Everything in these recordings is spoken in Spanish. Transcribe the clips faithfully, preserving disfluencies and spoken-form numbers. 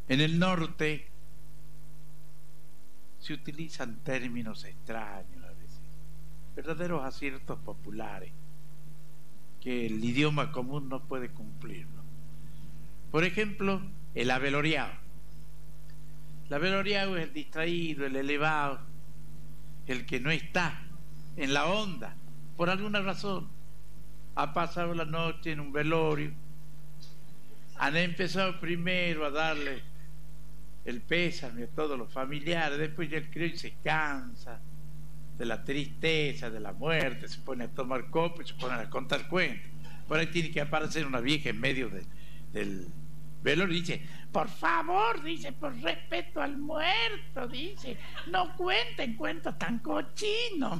En el norte se utilizan términos extraños a veces, verdaderos aciertos populares que el idioma común no puede cumplirlo. Por ejemplo, el aveloriado. El aveloriado es el distraído, el elevado, el que no está en la onda, por alguna razón. Ha pasado la noche en un velorio, han empezado primero a darle el pésame a todos los familiares, después ya el criollo se cansa de la tristeza, de la muerte, se pone a tomar copa y se pone a contar cuentos. Por ahí tiene que aparecer una vieja en medio de, del velorio y dice: por favor, dice, por respeto al muerto, dice, no cuenten cuentos tan cochinos.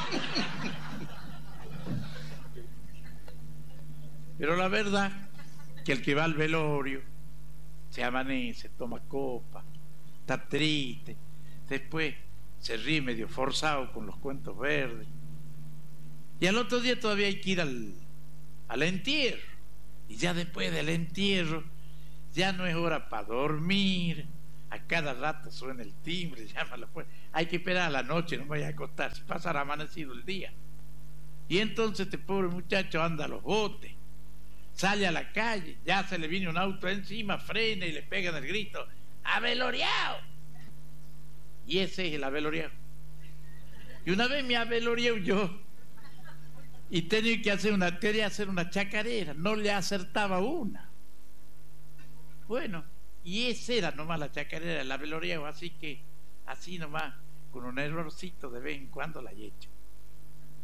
Pero la verdad que el que va al velorio se amanece, toma copa, está triste, después se ríe medio forzado con los cuentos verdes, y al otro día todavía hay que ir al, al entierro, y ya después del entierro ya no es hora para dormir, a cada rato suena el timbre, llama a la puerta, hay que esperar a la noche, no vaya a acostarse, pasará amanecido el día, y entonces este pobre muchacho anda a los botes, sale a la calle, ya se le viene un auto encima, frena y le pegan el grito: ¡aveloriado! Y ese es el aveloriado. Y una vez me avelorié yo y tenía que hacer una, quería hacer una chacarera, no le acertaba una. Bueno, y esa era nomás la chacarera, el aveloriado, así que así nomás, con un errorcito de vez en cuando la he hecho.